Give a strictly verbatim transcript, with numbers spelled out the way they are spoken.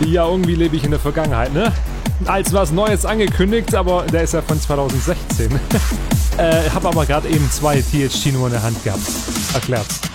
Ja, irgendwie lebe ich in der Vergangenheit, ne? Als was Neues angekündigt, aber der ist ja von zwanzig sechzehn. äh, hab aber gerade eben zwei T H T nur in der Hand gehabt. Erklärt's.